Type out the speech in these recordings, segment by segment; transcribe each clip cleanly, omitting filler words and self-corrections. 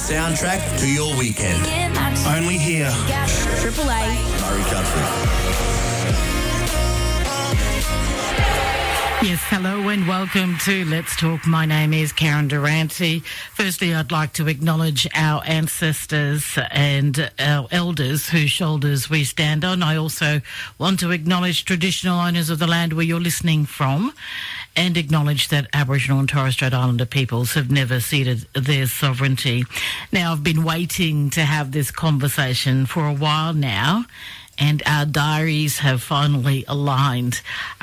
soundtrack to your weekend. Only here. Triple A. Murray Country. Yes, hello and welcome to Let's Talk. My name is Karen Durante. Firstly, I'd like to acknowledge our ancestors and our elders whose shoulders we stand on. I also want to acknowledge traditional owners of the land where you're listening from and acknowledge that Aboriginal and Torres Strait Islander peoples have never ceded their sovereignty. Now, I've been waiting to have this conversation for a while now, and our diaries have finally aligned.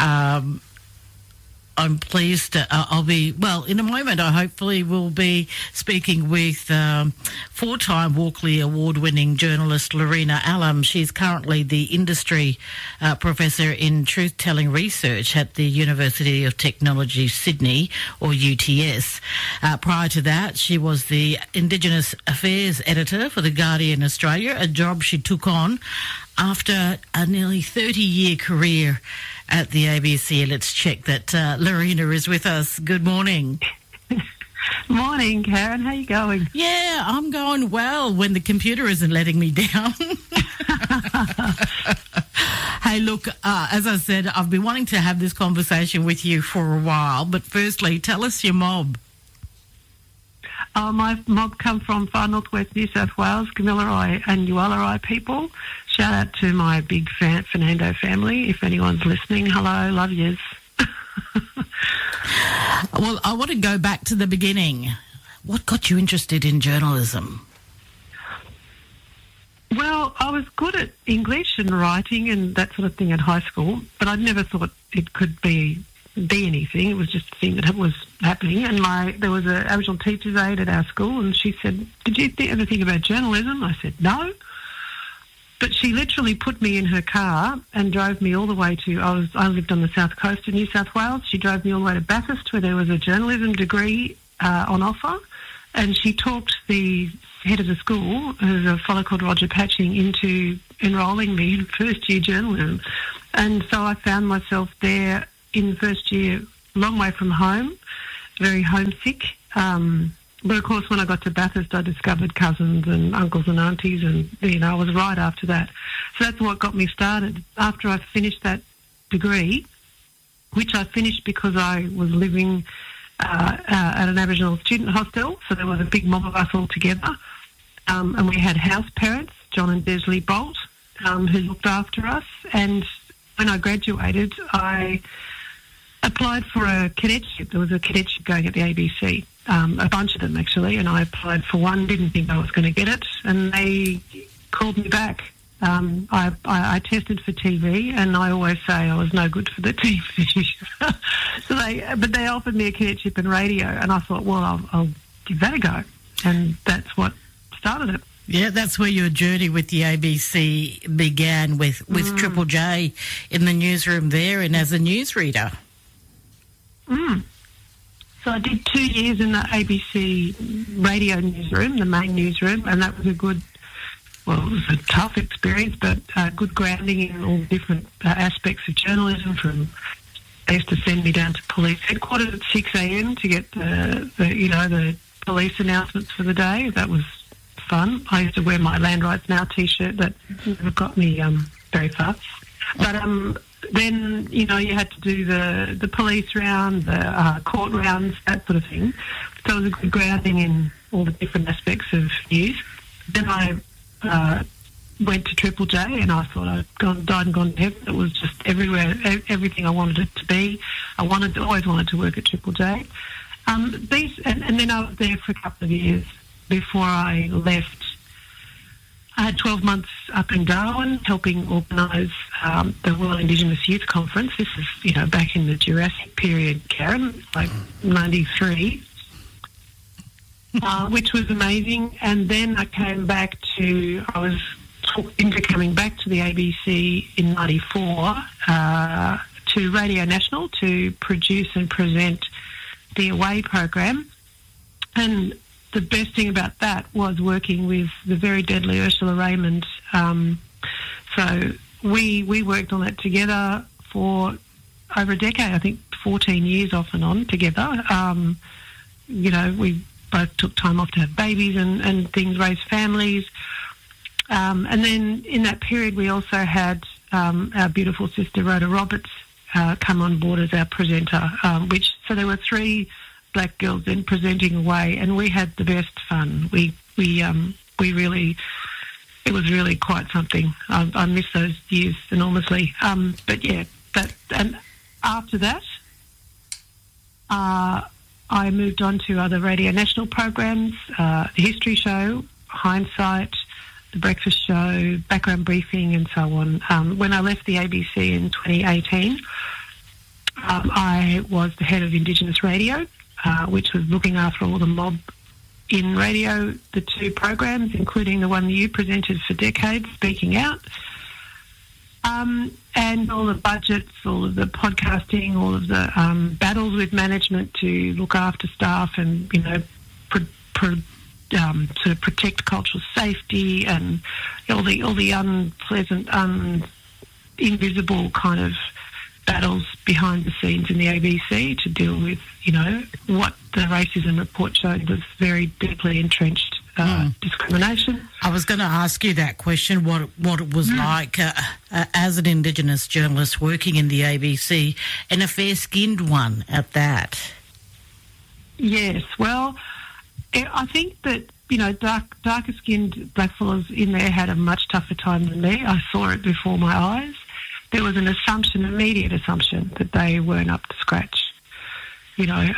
I'm pleased to, I'll be, well, in a moment I hopefully will be speaking with four-time Walkley Award-winning journalist Lorena Allam. She's currently the industry professor in truth-telling research at the University of Technology Sydney, or UTS. Prior to that, she was the Indigenous Affairs editor for The Guardian Australia, a job she took on after a nearly 30-year career at the ABC. Let's check that Lorena is with us. Good morning. Morning, Karen. How you going? Yeah, I'm going well when the computer isn't letting me down. Hey, look, as I said, I've been wanting to have this conversation with you for a while, but firstly, tell us your mob. My mob come from far northwest New South Wales, Gamilaroi and Ullarai people. Shout out to my big Fernando family. If anyone's listening, hello, love yous. Well, I want to go back to the beginning. What got you interested in journalism? Well, I was good at English and writing and that sort of thing at high school, but I never thought it could be anything. It was just a thing that was happening. And there was an Aboriginal teacher's aide at our school, and she said, "Did you ever think about journalism?" I said, "No." But she literally put me in her car and drove me all the way to, I lived on the south coast of New South Wales. She drove me all the way to Bathurst, where there was a journalism degree on offer. And she talked the head of the school, who's a fellow called Roger Patching, into enrolling me in first year journalism. And so I found myself there in the first year, a long way from home, very homesick. But of course, when I got to Bathurst, I discovered cousins and uncles and aunties, and I was right after that. So that's what got me started. After I finished that degree, which I finished because I was living at an Aboriginal student hostel, so there was a big mob of us all together, and we had house parents, John and Desley Bolt, who looked after us. And when I graduated, I applied for a cadetship. There was a cadetship going at the ABC, a bunch of them actually, and I applied for one, didn't think I was going to get it, and they called me back. I tested for TV, and I always say I was no good for the TV. But they offered me a cadetship in radio, and I thought, well, I'll give that a go, and that's what started it. Yeah, that's where your journey with the ABC began, with Triple J in the newsroom there and as a newsreader. So I did 2 years in the ABC radio newsroom, the main newsroom, and that was it was a tough experience, but good grounding in all different aspects of journalism. They used to send me down to police headquarters at 6 a.m. to get the police announcements for the day. That was fun. I used to wear my Land Rights Now T-shirt. That never got me very far. But then, you had to do the police round, the court rounds, that sort of thing. So it was a good grounding in all the different aspects of news. Then I went to Triple J, and I thought I'd died and gone to heaven. It was just everywhere, everything I wanted it to be. I always wanted to work at Triple J. And then I was there for a couple of years before I left. I had 12 months up in Darwin helping organise the World Indigenous Youth Conference. This is, back in the Jurassic period, Karen, like 93, which was amazing. And then I was talked into coming back to the ABC in 94 to Radio National to produce and present the Away program. And the best thing about that was working with the very deadly Ursula Raymond. So we worked on that together for over a decade, I think 14 years off and on together. We both took time off to have babies and things, raise families. And then in that period, we also had our beautiful sister Rhoda Roberts come on board as our presenter. So there were 3 black girls then presenting away, and we had the best fun. We really, it was really quite something. I miss those years enormously. But yeah, and after that, I moved on to other Radio National programs, the History Show, Hindsight, The Breakfast Show, Background Briefing, and so on. When I left the ABC in 2018, I was the head of Indigenous Radio, which was looking after all the mob in radio, the 2 programs, including the one that you presented for decades, Speaking Out, and all the budgets, all of the podcasting, all of the battles with management to look after staff and, you know, sort of protect cultural safety and all the unpleasant, invisible kind of battles behind the scenes in the ABC to deal with, you know, what the racism report showed was very deeply entrenched discrimination. I was going to ask you that question, what it was like as an Indigenous journalist working in the ABC, and a fair-skinned one at that. Yes, well, I think that, you know, darker-skinned blackfellas in there had a much tougher time than me. I saw it before my eyes. There was an immediate assumption that they weren't up to scratch. You know,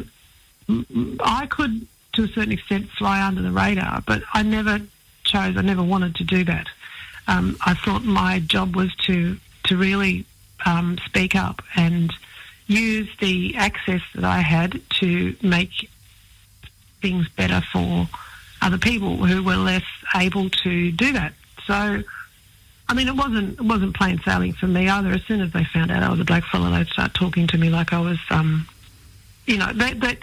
I could, to a certain extent, fly under the radar, but I never wanted to do that. I thought my job was to really speak up and use the access that I had to make things better for other people who were less able to do that. So, I mean, it wasn't plain sailing for me either. As soon as they found out I was a black fella, they'd start talking to me like I was, you know,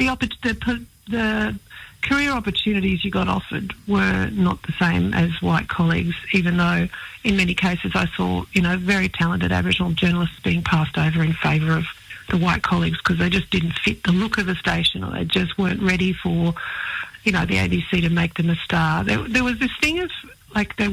the career opportunities you got offered were not the same as white colleagues, even though in many cases I saw, you know, very talented Aboriginal journalists being passed over in favour of the white colleagues because they just didn't fit the look of the station, or they just weren't ready for, you know, the ABC to make them a star. There was this thing of, like, there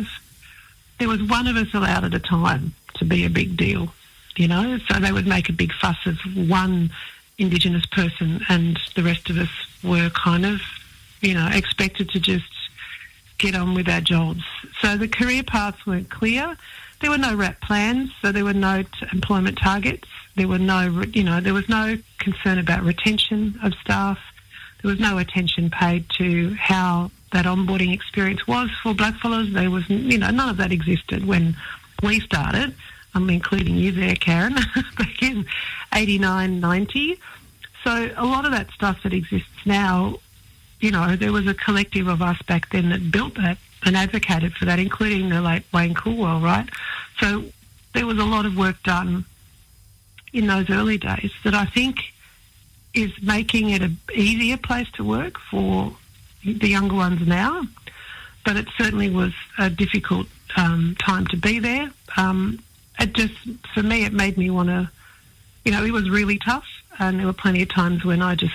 was one of us allowed at a time to be a big deal, you know, so they would make a big fuss of one Indigenous person and the rest of us were kind of, you know, expected to just get on with our jobs. So the career paths weren't clear. There were no RAP plans, so there were no employment targets. There were no, you know, there was no concern about retention of staff. There was no attention paid to how that onboarding experience was for blackfellas. There was, you know, none of that existed when we started. I'm including you there, Karen, back in 89, 90. So a lot of that stuff that exists now, you know, there was a collective of us back then that built that and advocated for that, including the late Wayne Coolwell, right? So there was a lot of work done in those early days that I think is making it an easier place to work for the younger ones now. But it certainly was a difficult time to be there. It just, for me, it made me want to, you know, it was really tough, and there were plenty of times when I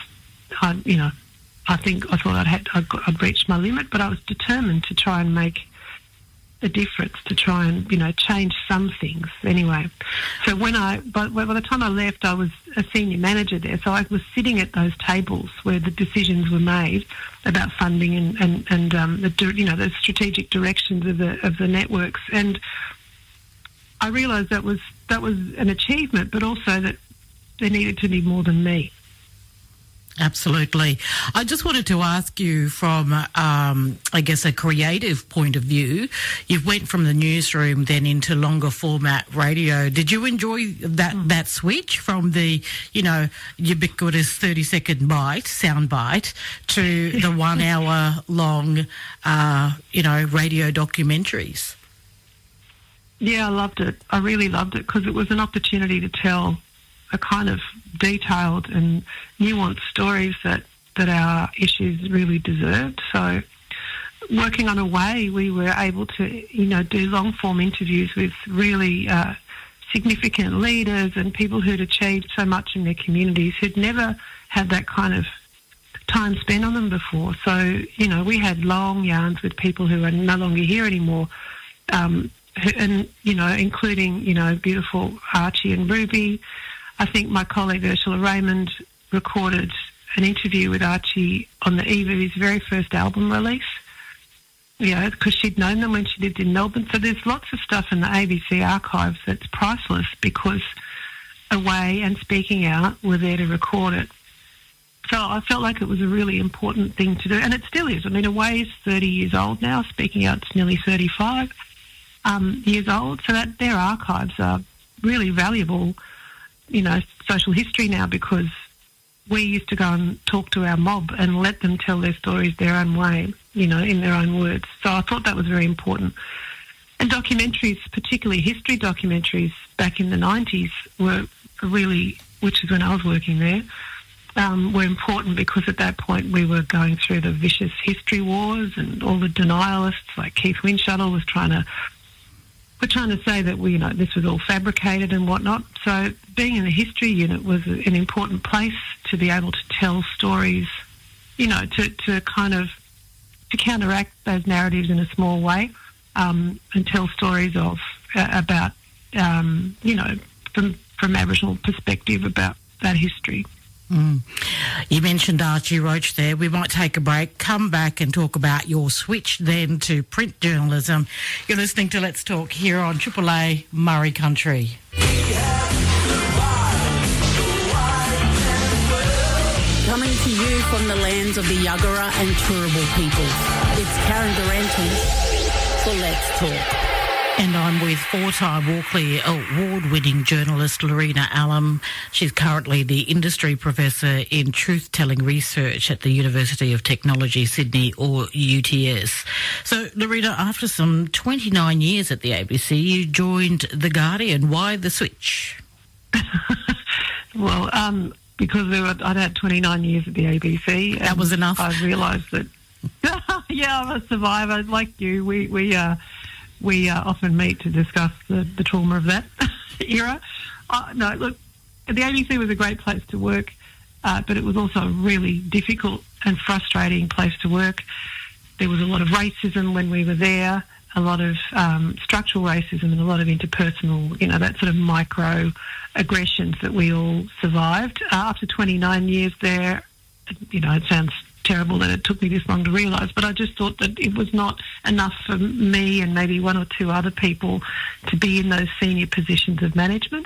thought I'd reached my limit, but I was determined to try and make a difference, to try and, you know, change some things anyway. So by the time I left, I was a senior manager there, so I was sitting at those tables where the decisions were made about funding and the strategic directions of the networks, and I realised that was an achievement, but also that there needed to be more than me. Absolutely. I just wanted to ask you from, I guess, a creative point of view. You went from the newsroom then into longer format radio. Did you enjoy that switch from the, you know, ubiquitous 30-second sound bite to the 1 hour long, radio documentaries? Yeah, I loved it. I really loved it because it was an opportunity to tell a kind of detailed and nuanced stories that our issues really deserved. So working on Away, we were able to, you know, do long-form interviews with really significant leaders and people who'd achieved so much in their communities, who'd never had that kind of time spent on them before. So, we had long yarns with people who are no longer here anymore, including, beautiful Archie and Ruby. I think my colleague Ursula Raymond recorded an interview with Archie on the eve of his very first album release, because she'd known them when she lived in Melbourne. So there's lots of stuff in the ABC archives that's priceless because Away and Speaking Out were there to record it. So I felt like it was a really important thing to do, and it still is. I mean, Away is 30 years old now. Speaking Out's nearly 35 years old. So that their archives are really valuable, social history now, because we used to go and talk to our mob and let them tell their stories their own way, in their own words. So I thought that was very important. And documentaries, particularly history documentaries back in the 90s, were really, which is when I was working there, were important because at that point we were going through the vicious history wars, and all the denialists like Keith Windshuttle were trying to say that this was all fabricated and whatnot. So being in the history unit was an important place to be able to tell stories, to counteract those narratives in a small way, and tell stories about from Aboriginal perspective about that history. Mm. You mentioned Archie Roach there. We might take a break, come back and talk about your switch then to print journalism. You're listening to Let's Talk here on Triple A Murray Country. Coming to you from the lands of the Yuggera and Turrbal peoples, it's Karen Durante for Let's Talk. And I'm with four-time Walkley award-winning journalist Lorena Allam. She's currently the industry professor in truth-telling research at the University of Technology, Sydney, or UTS. So, Lorena, after some 29 years at the ABC, you joined The Guardian. Why the switch? Well, because I'd had 29 years at the ABC. That was enough? I realised that, yeah, I'm a survivor like you. We often meet to discuss the trauma of that era. No, look, the ABC was a great place to work, but it was also a really difficult and frustrating place to work. There was a lot of racism when we were there, a lot of structural racism and a lot of interpersonal, that sort of micro aggressions that we all survived. After 29 years there, it sounds terrible that it took me this long to realise, but I just thought that it was not enough for me and maybe one or two other people to be in those senior positions of management.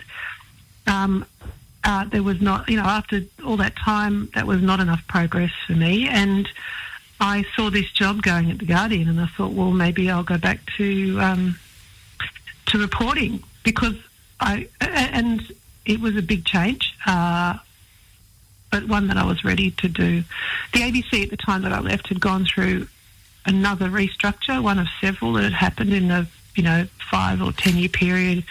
There was not, after all that time, that was not enough progress for me, and I saw this job going at The Guardian and I thought, well, maybe I'll go back to reporting, because and it was a big change, but one that I was ready to do. The ABC at the time that I left had gone through another restructure, one of several that had happened in the 5 or 10 year period.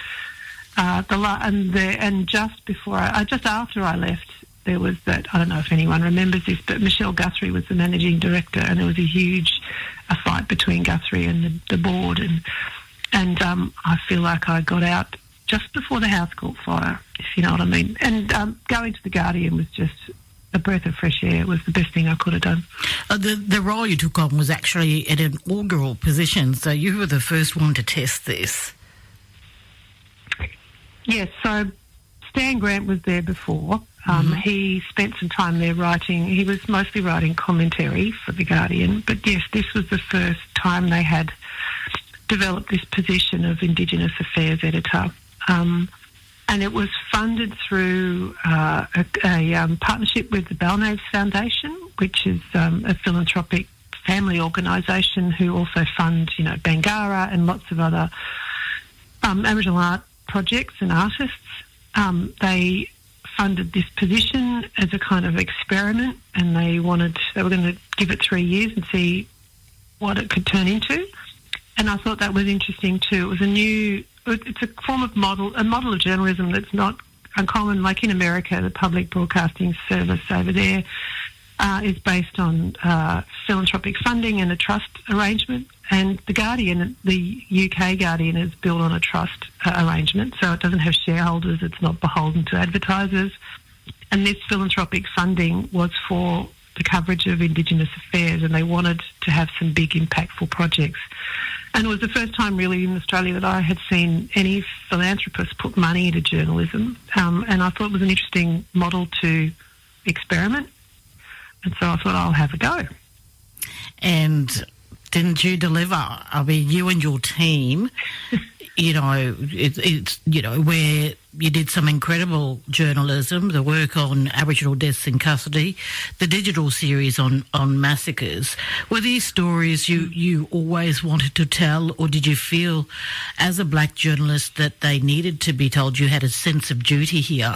And just after I left, there was that, I don't know if anyone remembers this, but Michelle Guthrie was the managing director, and there was a fight between Guthrie and the board, and I feel like I got out just before the house caught fire, if you know what I mean. And going to The Guardian was just a breath of fresh air. It was the best thing I could have done. The role you took on was actually at an inaugural position, so you were the first one to test this. Yes, so Stan Grant was there before. He spent some time there writing. He was mostly writing commentary for The Guardian, but yes, this was the first time they had developed this position of Indigenous Affairs editor. And it was funded through a partnership with the Balnaves Foundation, which is a philanthropic family organisation who also fund, Bangarra and lots of other Aboriginal art projects and artists. They funded this position as a kind of experiment, and they were going to give it 3 years and see what it could turn into. And I thought that was interesting too. It's a form of model of journalism that's not uncommon. Like in America, the public broadcasting service over there is based on philanthropic funding and a trust arrangement. And The Guardian, the UK Guardian, is built on a trust arrangement, so it doesn't have shareholders, it's not beholden to advertisers. And this philanthropic funding was for the coverage of Indigenous affairs, and they wanted to have some big, impactful projects. And it was the first time really in Australia that I had seen any philanthropist put money into journalism, and I thought it was an interesting model to experiment. And so I thought, I'll have a go. And didn't you deliver? I mean, you and your team, it's where you did some incredible journalism, the work on Aboriginal deaths in custody, the digital series on massacres. Were these stories you always wanted to tell, or did you feel as a black journalist that they needed to be told? You had a sense of duty here?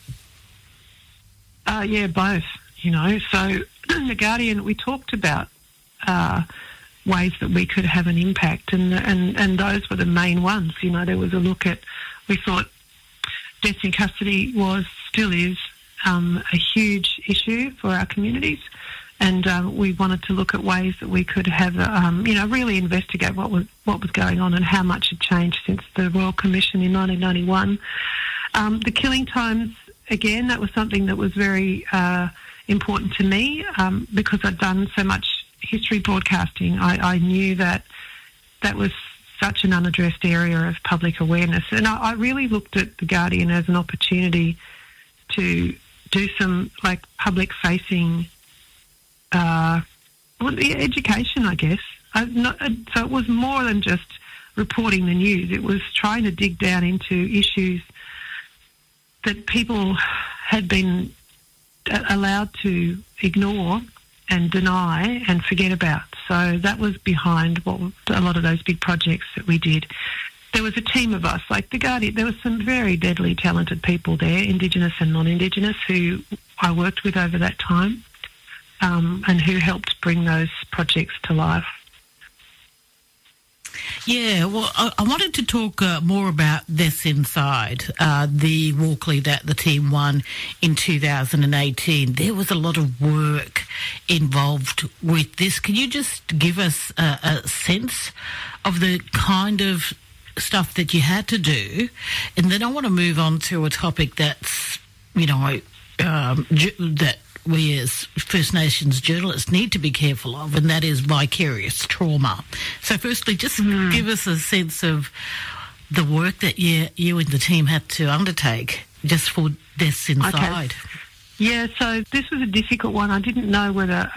Yeah, both, So in The Guardian, we talked about ways that we could have an impact, and those were the main ones. There was a look at, we thought deaths in custody still is a huge issue for our communities, and we wanted to look at ways that we could have, really investigate what was going on and how much had changed since the Royal Commission in 1991. The killing times, again, that was something that was very important to me because I'd done so much history broadcasting. I knew that was such an unaddressed area of public awareness, and I really looked at The Guardian as an opportunity to do some public-facing education, I guess. So it was more than just reporting the news. It was trying to dig down into issues that people had been allowed to ignore and deny and forget about. So that was behind a lot of those big projects that we did. There was a team of us, like The Guardian. There were some very deadly talented people there, Indigenous and non-Indigenous, who I worked with over that time, and who helped bring those projects to life. Yeah, well, I wanted to talk more about Deaths Inside, the Walkley that the team won in 2018. There was a lot of work involved with this. Can you just give us a sense of the kind of stuff that you had to do? And then I want to move on to a topic that's, that we as First Nations journalists need to be careful of, and that is vicarious trauma. So firstly, just give us a sense of the work that you and the team had to undertake just for Deaths Inside. Okay. Yeah, so this was a difficult one. I didn't know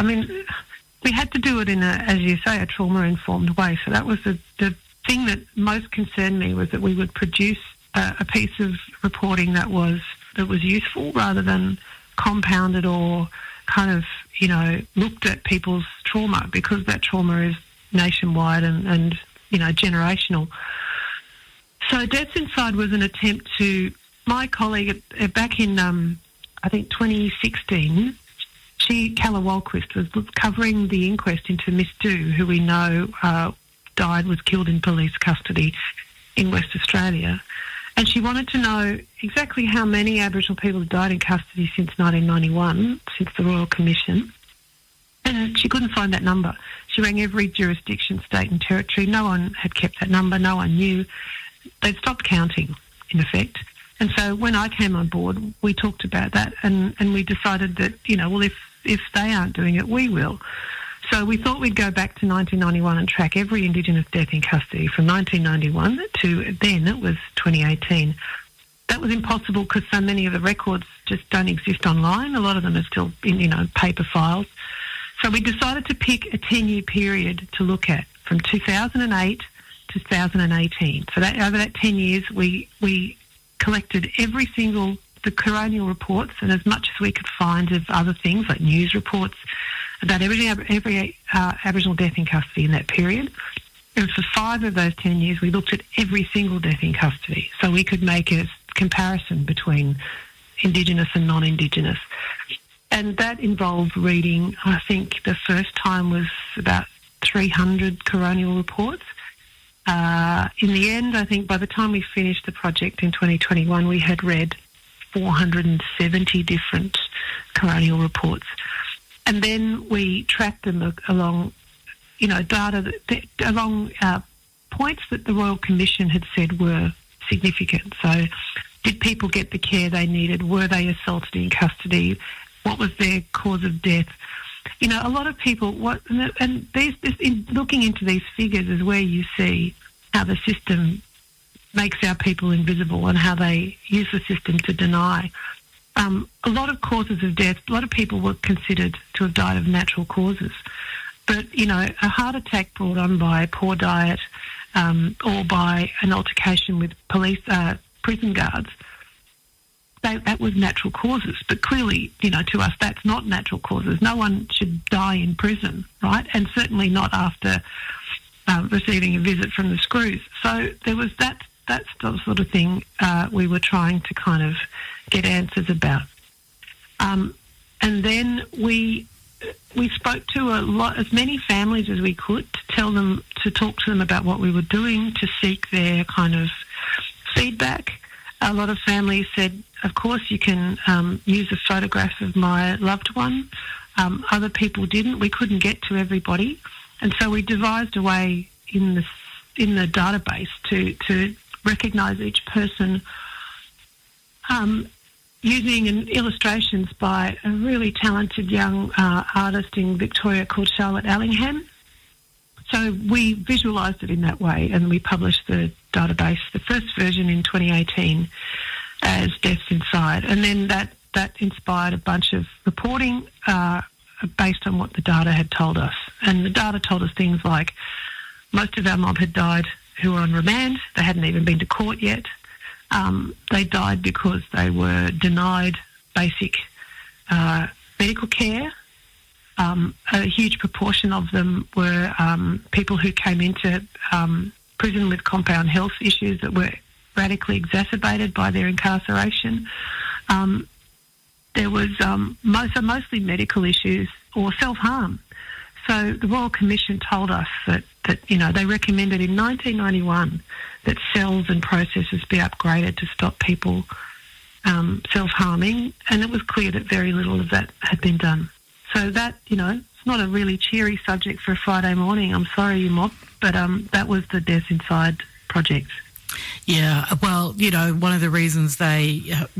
we had to do it in as you say, a trauma-informed way. So that was the thing that most concerned me, was that we would produce a piece of reporting that was useful rather than compounded or kind of, looked at people's trauma, because that trauma is nationwide and generational. So Deaths Inside was an attempt to, my colleague back in, I think 2016, Calla Walquist, was covering the inquest into Miss Dhu, who we know was killed in police custody in West Australia. And she wanted to know exactly how many Aboriginal people had died in custody since 1991, since the Royal Commission. And she couldn't find that number. She rang every jurisdiction, state and territory. No one had kept that number. No one knew. They'd stopped counting, in effect. And so when I came on board, we talked about that, and we decided that, if they aren't doing it, we will. So we thought we'd go back to 1991 and track every Indigenous death in custody from 1991 to then it was 2018. That was impossible because so many of the records just don't exist online. A lot of them are still in, paper files. So we decided to pick a 10-year period to look at from 2008 to 2018. So that over that 10 years, we collected the coronial reports and as much as we could find of other things like news reports about every Aboriginal death in custody in that period. And for 5 of those 10 years, we looked at every single death in custody, so we could make a comparison between Indigenous and non-Indigenous. And that involved reading, I think the first time was about 300 coronial reports. In the end, I think by the time we finished the project in 2021, we had read 470 different coronial reports. And then we tracked them along, data along points that the Royal Commission had said were significant. So did people get the care they needed? Were they assaulted in custody? What was their cause of death? you know, a lot of people, in looking into these figures is where you see how the system makes our people invisible and how they use the system to deny. A lot of causes of death, a lot of people were considered to have died of natural causes. But, you know, a heart attack brought on by poor diet or by an altercation with prison guards, that was natural causes. But clearly, you know, to us, that's not natural causes. No one should die in prison, right? And certainly not after receiving a visit from the Screws. So there was that's the sort of thing we were trying to kind of get answers about. And then we spoke to as many families as we could to talk to them about what we were doing, to seek their kind of feedback. A lot of families said, of course, you can use a photograph of my loved one. Other people didn't. We couldn't get to everybody. And so we devised a way in the database to recognise each person using illustrations by a really talented young artist in Victoria called Charlotte Allingham. So we visualised it in that way, and we published the database, the first version in 2018, as Deaths Inside. And then that inspired a bunch of reporting based on what the data had told us. And the data told us things like most of our mob had died who were on remand. They hadn't even been to court yet. They died because they were denied basic medical care. A huge proportion of them were people who came into prison with compound health issues that were radically exacerbated by their incarceration. There was mostly medical issues or self-harm. So the Royal Commission told us that you know, they recommended in 1991 that cells and processes be upgraded to stop people self-harming, and it was clear that very little of that had been done. So that, you know, it's not a really cheery subject for a Friday morning. I'm sorry, you mob, but that was the Deaths Inside project. Yeah, well, you know, one of the reasons they,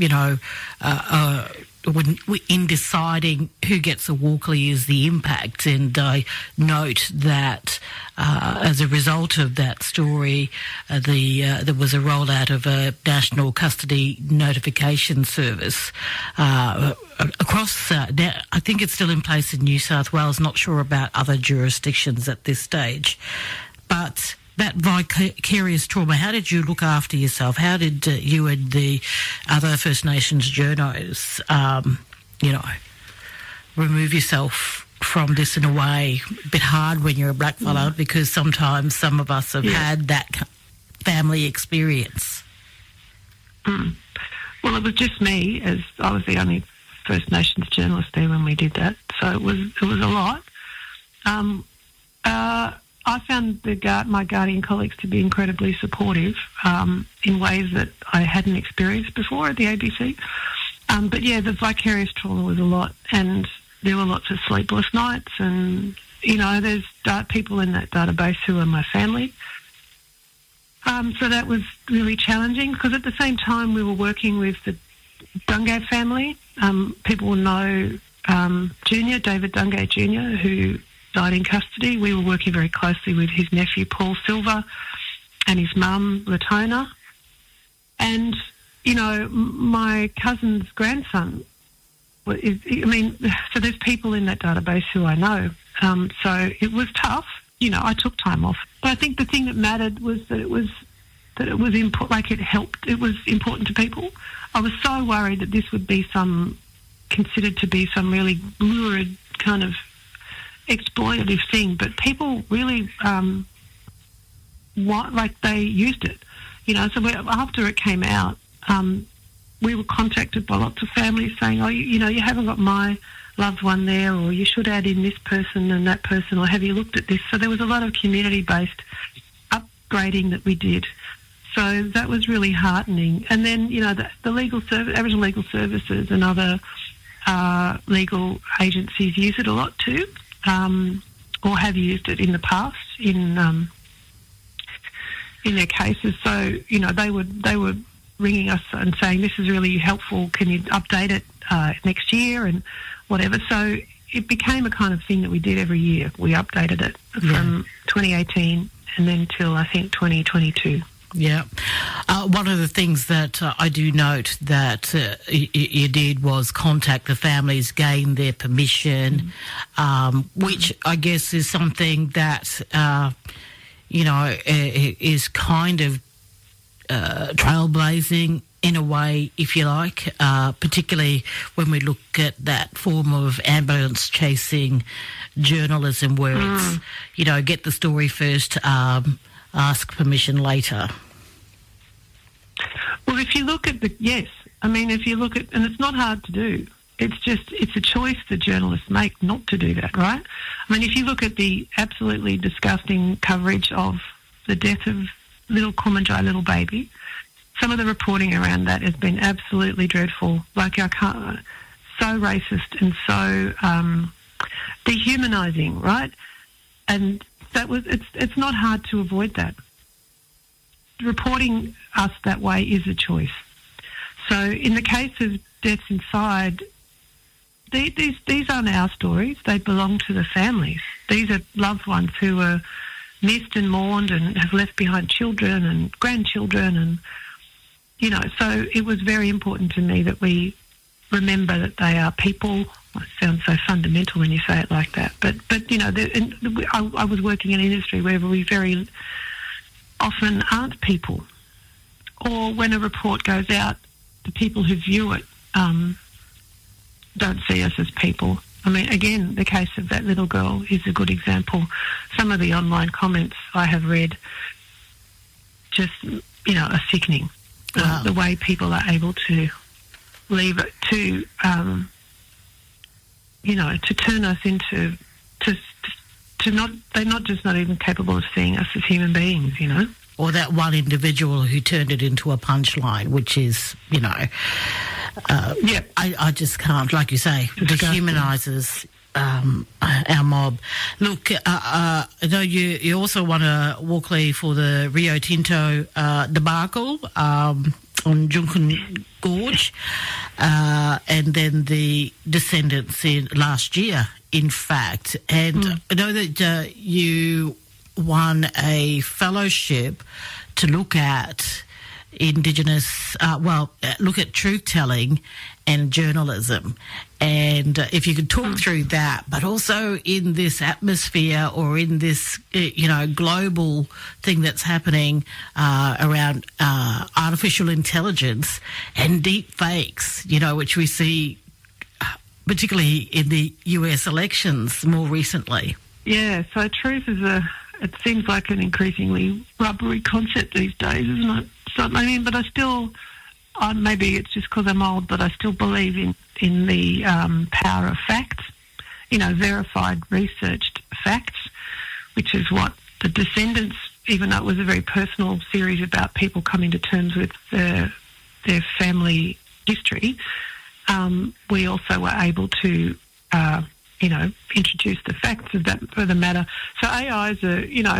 in deciding who gets a Walkley is the impact, and I note that as a result of that story, there was a rollout of a national custody notification service across. I think it's still in place in New South Wales. Not sure about other jurisdictions at this stage, but that vicarious trauma, how did you look after yourself? How did you and the other First Nations journos, remove yourself from this in a way? A bit hard when you're a blackfella because sometimes some of us have had that family experience. Well, it was just me, as I was the only First Nations journalist there when we did that, so it was a lot. I found my Guardian colleagues to be incredibly supportive in ways that I hadn't experienced before at the ABC. But yeah, the vicarious trauma was a lot, and there were lots of sleepless nights, and, you know, there's people in that database who are my family. So that was really challenging, because at the same time we were working with the Dungay family. People will know David Dungay Jr., who died in custody. We were working very closely with his nephew Paul Silver and his mum Latona. And, you know, my cousin's grandson so there's people in that database who I know. So it was tough. You know, I took time off. But I think the thing that mattered was that it was it helped. It was important to people. I was so worried that this would be considered to be some really lurid kind of exploitative thing, but people really they used it, you know. So after it came out, we were contacted by lots of families saying, "Oh, you haven't got my loved one there, or you should add in this person and that person, or have you looked at this?" So there was a lot of community-based upgrading that we did. So that was really heartening. And then, you know, the legal Aboriginal Legal Services and other legal agencies use it a lot too. Or have used it in the past in their cases. So, you know, they were ringing us and saying, "This is really helpful. Can you update it next year?" and whatever. So it became a kind of thing that we did every year. We updated it from 2018 and then till, I think, 2022. Yeah. One of the things that I do note that you did was contact the families, gain their permission, which I guess is something that, is kind of trailblazing in a way, if you like, particularly when we look at that form of ambulance chasing journalism where it's, get the story first, ask permission later. Well, if you look at if you look at, and it's not hard to do, it's a choice that journalists make not to do that, right? I mean, if you look at the absolutely disgusting coverage of the death of little Kumanjai, little baby, some of the reporting around that has been absolutely dreadful. Like, I can't, so racist and so dehumanising, right? And it's not hard to avoid that. Reporting us that way is a choice. So in the case of deaths inside, these aren't our stories. They belong to the families. These are loved ones who are missed and mourned and have left behind children and grandchildren, and so it was very important to me that we remember that they are people. It sounds so fundamental when you say it like that, but I was working in an industry where we very often aren't people, or when a report goes out, the people who view it don't see us as people. I mean, again, the case of that little girl is a good example. Some of the online comments I have read just, are sickening. Wow. The way people are able to leave it to, to turn us into, they're not even capable of seeing us as human beings, Or that one individual who turned it into a punchline, which is, I just can't, like you say, dehumanises our mob. Look, I know you also won a Walkley for the Rio Tinto debacle on Juukan Gorge, and then the Descendants in last year, in fact. And I know that you won a fellowship to look at Indigenous, look at truth-telling and journalism. And if you could talk through that, but also in this atmosphere or in this, global thing that's happening around artificial intelligence and deep fakes, which we see particularly in the US elections more recently. Yeah, so truth is it seems like an increasingly rubbery concept these days, isn't it? So, but I still, maybe it's just because I'm old, but I still believe in the power of facts, verified, researched facts, which is what the Descendants, even though it was a very personal series about people coming to terms with their family history, we also were able to introduce the facts of the matter. So AI is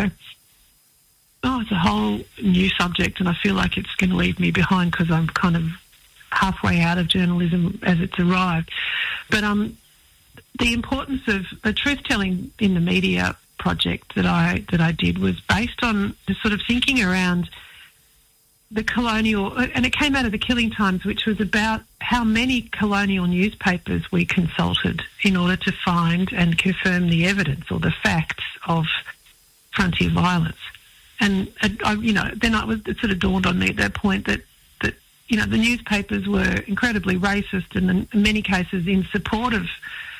it's a whole new subject, and I feel like it's going to leave me behind because I'm kind of halfway out of journalism as it's arrived. But the importance of the truth-telling in the media project that I did was based on the sort of thinking around the colonial, and it came out of the Killing Times, which was about how many colonial newspapers we consulted in order to find and confirm the evidence or the facts of frontier violence. And then it sort of dawned on me at that point that the newspapers were incredibly racist and in many cases in support of,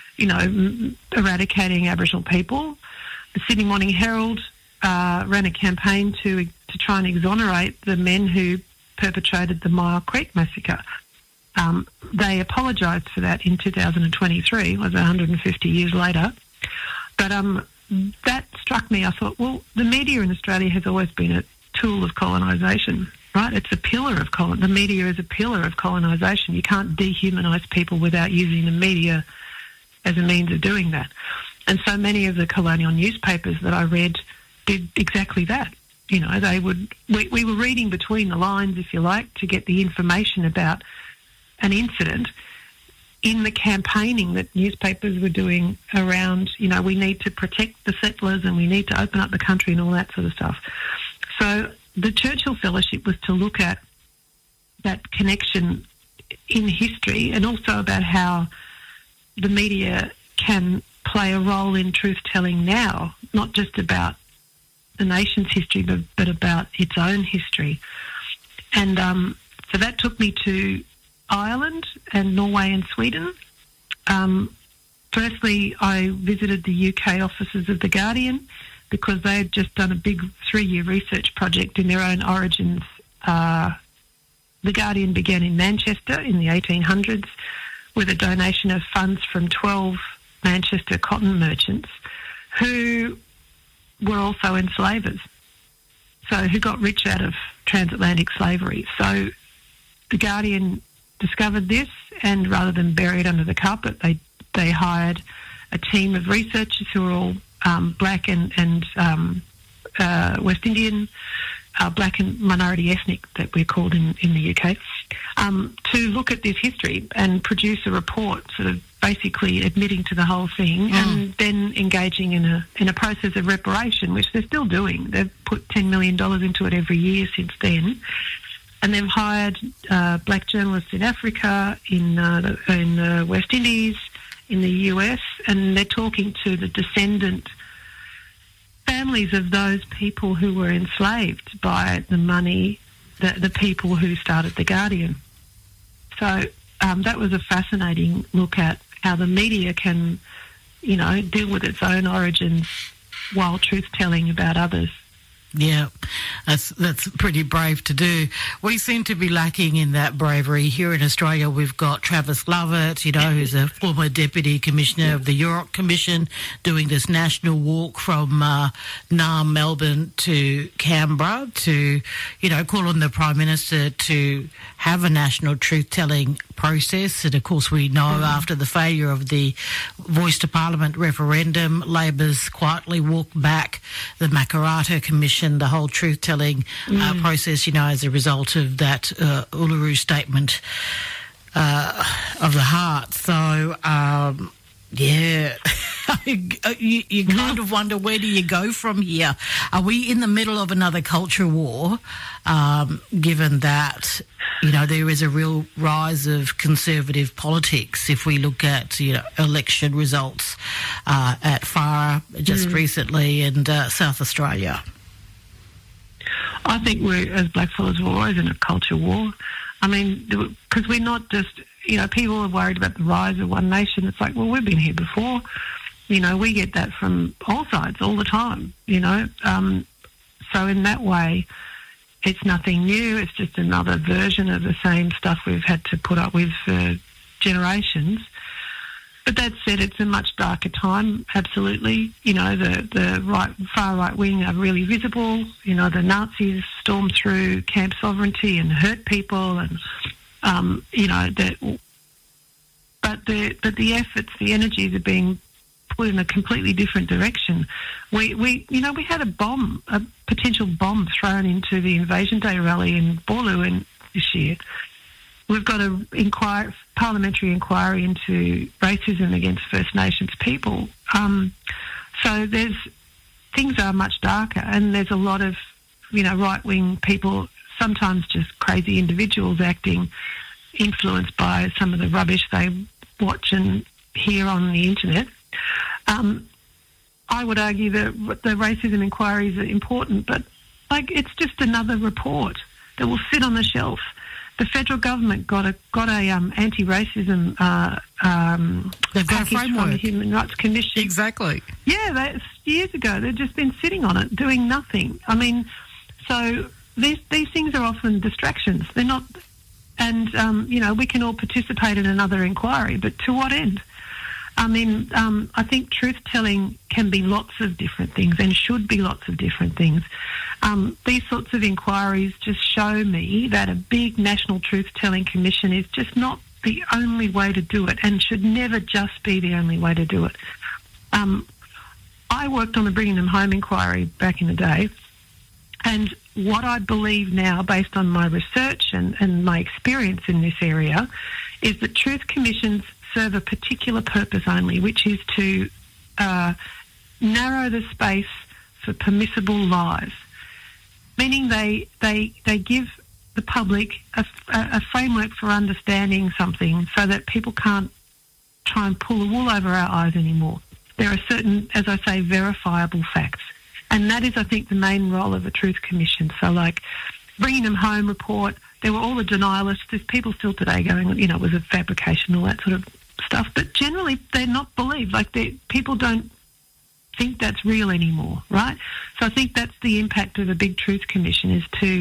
eradicating Aboriginal people. The Sydney Morning Herald ran a campaign to try and exonerate the men who perpetrated the Myall Creek massacre. They apologised for that in 2023, it was 150 years later. But that struck me. I thought, well, the media in Australia has always been a tool of colonisation, right? It's a pillar of the media is a pillar of colonisation. You can't dehumanise people without using the media as a means of doing that. And so many of the colonial newspapers that I read did exactly that. We were reading between the lines, if you like, to get the information about an incident in the campaigning that newspapers were doing around, we need to protect the settlers and we need to open up the country and all that sort of stuff. So the Churchill Fellowship was to look at that connection in history and also about how the media can play a role in truth-telling now, not just about the nation's history, but about its own history. And so that took me to Ireland and Norway and Sweden. Firstly, I visited the UK offices of The Guardian because they had just done a big 3-year research project in their own origins. The Guardian began in Manchester in the 1800s with a donation of funds from 12 Manchester cotton merchants who were also enslavers, so who got rich out of transatlantic slavery. So The Guardian discovered this, and rather than bury it under the carpet, they hired a team of researchers who were all black and West Indian, black and minority ethnic, that we're called in the UK, to look at this history and produce a report sort of basically admitting to the whole thing and then engaging in a process of reparation, which they're still doing. They've put $10 million into it every year since then. And they've hired black journalists in Africa, in the West Indies, in the US, and they're talking to the descendant families of those people who were enslaved by the money, the people who started The Guardian. So that was a fascinating look at how the media can, deal with its own origins while truth-telling about others. Yeah, that's pretty brave to do. We seem to be lacking in that bravery. Here in Australia, we've got Travis Lovett, who's a former Deputy Commissioner of the York Commission, doing this national walk from Naarm, Melbourne to Canberra to, call on the Prime Minister to have a national truth-telling process. And, of course, we know after the failure of the Voice to Parliament referendum, Labor's quietly walked back the Makarrata Commission, the whole truth-telling process, as a result of that Uluru Statement of the Heart. So, you kind of wonder, where do you go from here? Are we in the middle of another culture war, given that, there is a real rise of conservative politics if we look at, election results at Farah just recently and South Australia? I think we're, as blackfellas, we're always in a culture war. I mean, because we're not just, people are worried about the rise of one nation. It's like, well, we've been here before. We get that from all sides all the time, So in that way, it's nothing new. It's just another version of the same stuff we've had to put up with for generations. But that said, it's a much darker time, absolutely. The far right wing are really visible. The Nazis stormed through Camp Sovereignty and hurt people, and but the efforts, the energies are being put in a completely different direction. We had a potential bomb thrown into the Invasion Day rally in Boorloo this year. We've got a parliamentary inquiry into racism against First Nations people. So things are much darker, and there's a lot of, right-wing people, sometimes just crazy individuals acting, influenced by some of the rubbish they watch and hear on the internet. I would argue that the racism inquiries are important, but it's just another report that will sit on the shelf. The federal government got a anti-racism package from the Human Rights Commission. Exactly. Yeah, that's years ago. They've just been sitting on it, doing nothing. I mean, so these things are often distractions. They're not, and we can all participate in another inquiry, but to what end? I mean, I think truth-telling can be lots of different things and should be lots of different things. These sorts of inquiries just show me that a big national truth-telling commission is just not the only way to do it, and should never just be the only way to do it. I worked on the Bringing Them Home inquiry back in the day, and what I believe now, based on my research and my experience in this area, is that truth commissions serve a particular purpose only, which is to narrow the space for permissible lies, meaning they give the public a framework for understanding something so that people can't try and pull the wool over our eyes anymore. There are certain, as I say, verifiable facts. And that is, I think, the main role of a Truth Commission. So, like, Bringing Home report, there were all the denialists. There's people still today going, you know, it was a fabrication, all that sort of stuff. But generally, they're not believed. Like, people don't think that's real anymore, right? So I think that's the impact of a big Truth Commission, is to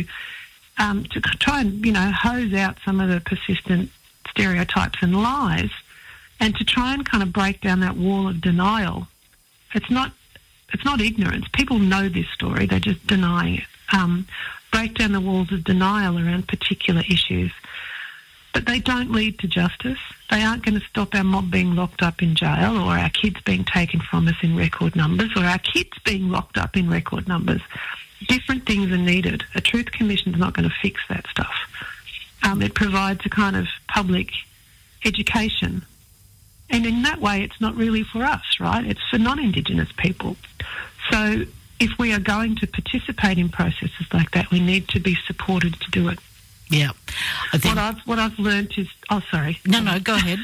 try and, you know, hose out some of the persistent stereotypes and lies, and to try and kind of break down that wall of denial. It's not ignorance. People know this story. They're just denying it. Break down the walls of denial around particular issues. But they don't lead to justice. They aren't going to stop our mob being locked up in jail, or our kids being taken from us in record numbers, or our kids being locked up in record numbers. Different things are needed. A Truth Commission is not going to fix that stuff. It provides a kind of public education. And in that way, it's not really for us, right? It's for non-Indigenous people. So if we are going to participate in processes like that, we need to be supported to do it. Yeah. I think what I've learnt is... Oh, sorry. No, go ahead.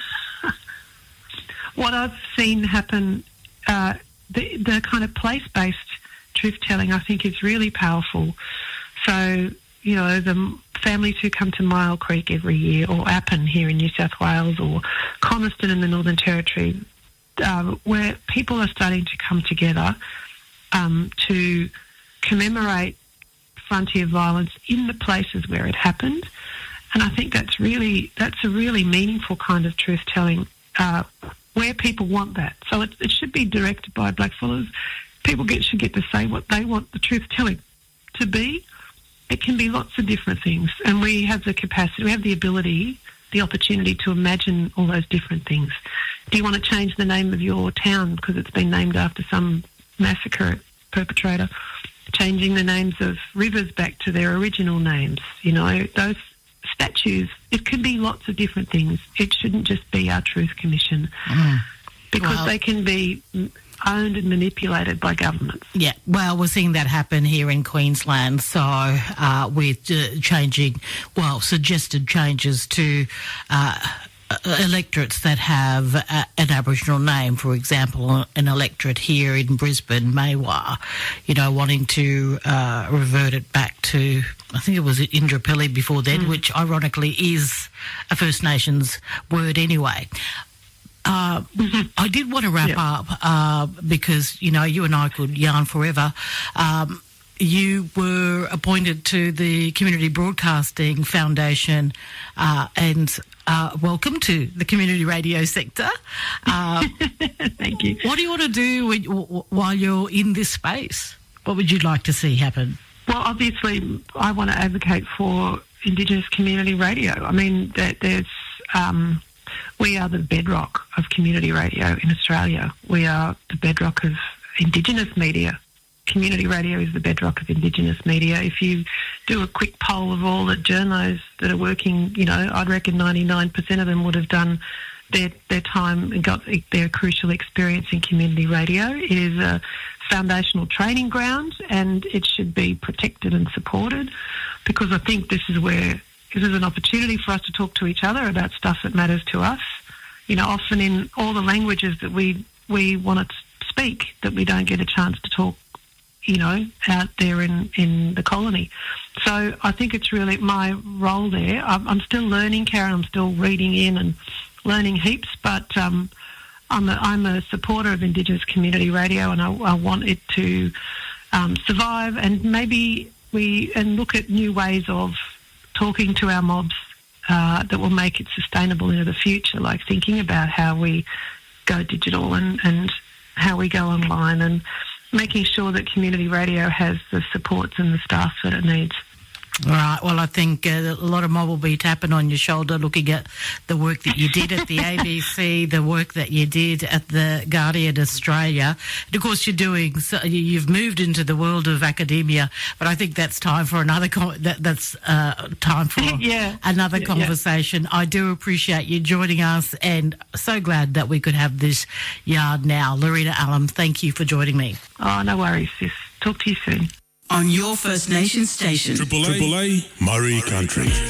What I've seen happen, the kind of place-based truth-telling, I think, is really powerful. So, you know, the families who come to Myall Creek every year, or Appin here in New South Wales, or Coniston in the Northern Territory, where people are starting to come together to commemorate frontier violence in the places where it happened. And I think that's a really meaningful kind of truth-telling, where people want that. So it should be directed by blackfellas. People should get to say what they want the truth-telling to be. It can be lots of different things, and we have the capacity, we have the ability, the opportunity to imagine all those different things. Do you want to change the name of your town because it's been named after some massacre perpetrator? Changing the names of rivers back to their original names, you know, those statues. It could be lots of different things. It shouldn't just be our Truth Commission, because they can be owned and manipulated by governments. Yeah, well, we're seeing that happen here in Queensland. So with suggested changes to electorates that have an Aboriginal name, for example, an electorate here in Brisbane, Maiwar, you know, wanting to revert it back to, I think it was Indooroopilly before then, which ironically is a First Nations word anyway. I did want to wrap up because, you know, you and I could yarn forever. You were appointed to the Community Broadcasting Foundation and welcome to the community radio sector. Thank you. What do you want to do while you're in this space? What would you like to see happen? Well, obviously, I want to advocate for Indigenous community radio. I mean, we are the bedrock of community radio in Australia. We are the bedrock of Indigenous media. Community radio is the bedrock of Indigenous media. If you do a quick poll of all the journos that are working, you know, I'd reckon 99% of them would have done their time and got their crucial experience in community radio. It is a foundational training ground, and it should be protected and supported, because I think this is an opportunity for us to talk to each other about stuff that matters to us. You know, often in all the languages that we want to speak, that we don't get a chance to talk, you know, out there in the colony. So I think it's really my role there. I'm still learning, Karen. I'm still reading in and learning heaps, but I'm a supporter of Indigenous community radio, and I want it to survive, and maybe look at new ways of talking to our mobs that will make it sustainable into the future, like thinking about how we go digital and how we go online, and making sure that community radio has the supports and the staff that it needs. Right. Well, I think a lot of mob will be tapping on your shoulder looking at the work that you did at the ABC, the work that you did at the Guardian Australia. And, of course, you've moved into the world of academia, but I think that's time for another another conversation. I do appreciate you joining us and so glad that we could have this yard now. Lorena Allam, thank you for joining me. Oh, no worries, sis. Talk to you soon. On your First Nation station. Triple A, Murray Country.